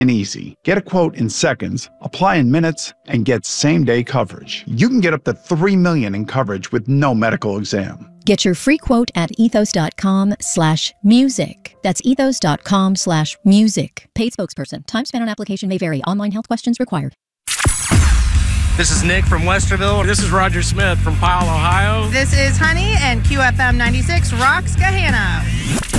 and easy. Get a quote in seconds, apply in minutes, and get same-day coverage. You can get up to $3 million in coverage with no medical exam. Get your free quote at ethos.com/music. That's ethos.com/music. Paid spokesperson. Time spent on application may vary. Online health questions required. This is Nick from Westerville. This is Roger Smith from Powell, Ohio. This is Honey, and QFM 96 rocks Gahanna.